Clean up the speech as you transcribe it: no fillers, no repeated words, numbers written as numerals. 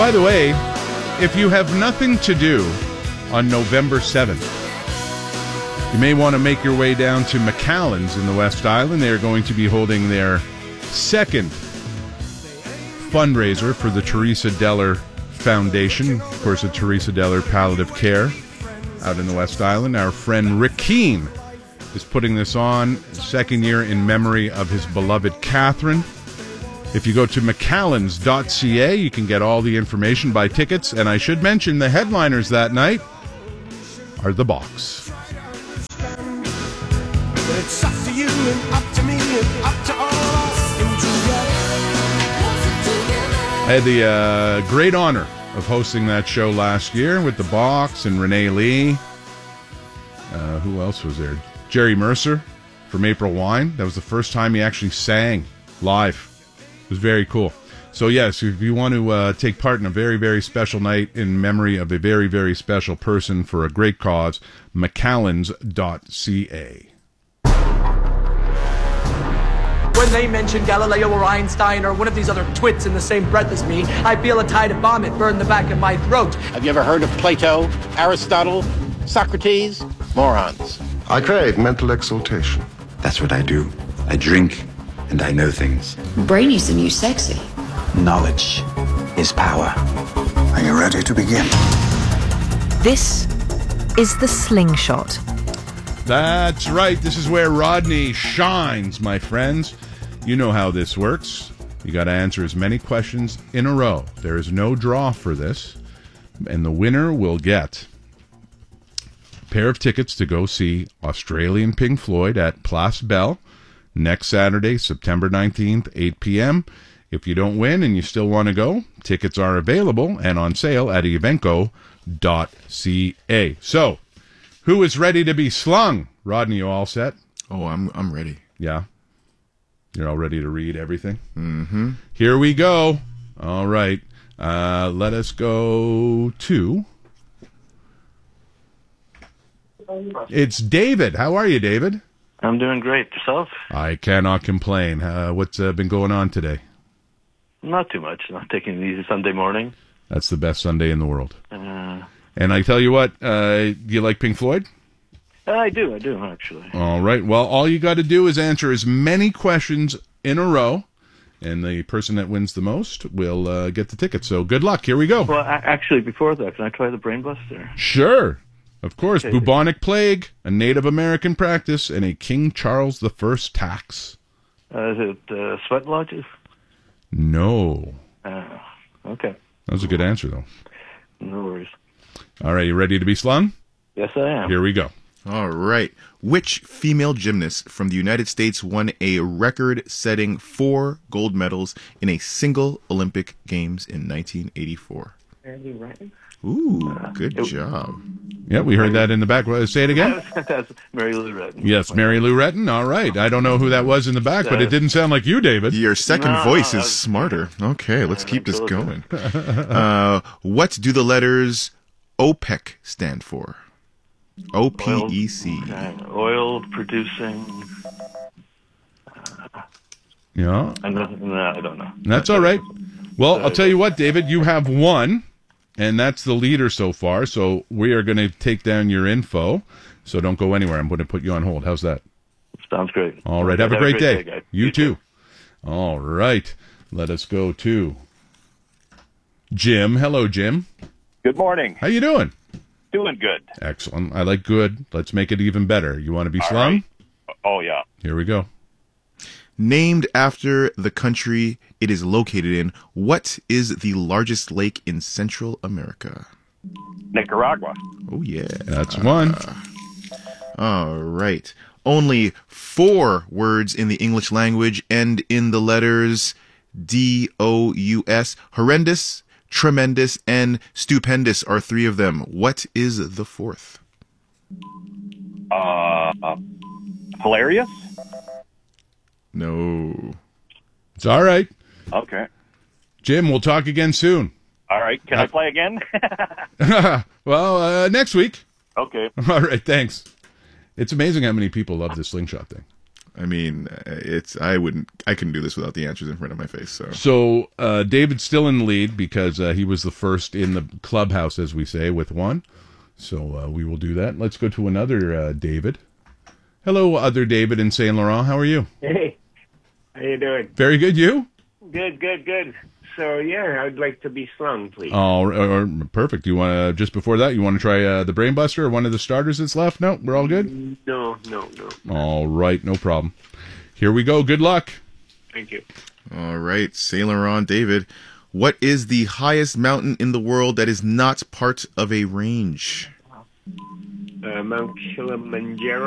By the way, if you have nothing to do on November 7th, you may want to make your way down to Macallan's in the West Island. They are going to be holding their second fundraiser for the Teresa Deller Foundation. Of course, the Teresa Deller Palliative Care out in the West Island. Our friend Rick Keane is putting this on, second year in memory of his beloved Catherine. If you go to macallans.ca, you can get all the information, buy tickets, and I should mention the headliners that night are The Box. It's up to you and up to me and up to all of us together. I had the great honor of hosting that show last year with The Box and Renee Lee. Who else was there? Jerry Mercer from April Wine. That was the first time he actually sang live. It was very cool. So yes, if you want to take part in a very, very special night in memory of a very, very special person for a great cause, macallans.ca. When they mention Galileo or Einstein or one of these other twits in the same breath as me, I feel a tide of vomit burn the back of my throat. Have you ever heard of Plato, Aristotle, Socrates? Morons. I crave mental exaltation. That's what I do. I drink, and I know things. Brain used to new sexy. Knowledge is power. Are you ready to begin? This is The Slingshot. That's right. This is where Rodney shines, my friends. You know how this works. You got to answer as many questions in a row. There is no draw for this. And the winner will get a pair of tickets to go see Australian Pink Floyd at Place Belle next Saturday, September 19th, 8 p.m. If you don't win and you still want to go, tickets are available and on sale at evenco.ca. So, who is ready to be slung? Rodney, you all set? Oh, I'm ready. Yeah? You're all ready to read everything? Mm-hmm. Here we go. All right. Let us go to... It's David. How are you, David? I'm doing great. Yourself? I cannot complain. What's been going on today? Not too much. Not taking it easy Sunday morning. That's the best Sunday in the world. And I tell you what, do you like Pink Floyd? I do, actually. All right. Well, all you got to do is answer as many questions in a row, and the person that wins the most will get the ticket. So good luck. Here we go. Well, actually, before that, can I try the Brain Buster? Sure. Of course. Okay. Bubonic plague, a Native American practice, and a King Charles I tax. Is it sweat lodges? No. Okay. That was a good answer, though. No worries. All right. You ready to be slung? Yes, I am. Here we go. All right. Which female gymnast from the United States won a record-setting 4 gold medals in a single Olympic Games in 1984? Mary Lou Retton? Ooh, good job. Yeah, we heard that in the back. Say it again. That's Mary Lou Retton. Yes, Mary Lou Retton. All right. I don't know who that was in the back, but it didn't sound like you, David. Your second voice is smarter. Okay, let's keep this going. What do the letters OPEC stand for? OPEC. Oil producing. Yeah. I don't know. That's all right. Well, I'll tell you what, David, you have one, and that's the leader so far. So we are going to take down your info. So don't go anywhere. I'm going to put you on hold. How's that? Sounds great. All right. Have a great day. guys. You too. All right. Let us go to Jim. Hello, Jim. Good morning. How you doing? Doing good. Excellent. I like good. Let's make it even better. You want to be slung? Right. Oh, yeah. Here we go. Named after the country it is located in, what is the largest lake in Central America? Nicaragua. Oh, yeah. That's one. All right. Only 4 words in the English language end in the letters D-O-U-S. Horrendous, tremendous, and stupendous are 3 of them. What is the 4th? Hilarious? No. It's all right. Okay. Jim, we'll talk again soon. All right. Can I play again? Well, next week. Okay. All right, thanks. It's amazing how many people love this slingshot thing. I mean, I couldn't do this without the answers in front of my face. So David's still in the lead because he was the first in the clubhouse, as we say, with one. So we will do that. Let's go to another David. Hello, other David in Saint Laurent. How are you? Hey, how you doing? Very good. You? Good. So, yeah, I'd like to be slung, please. Oh, perfect. You want to, just before that, you want to try the Brain Buster or one of the starters that's left? No, we're all good? No. All right, no problem. Here we go. Good luck. Thank you. All right, Saint Laurent, David. What is the highest mountain in the world that is not part of a range? Mount Kilimanjaro.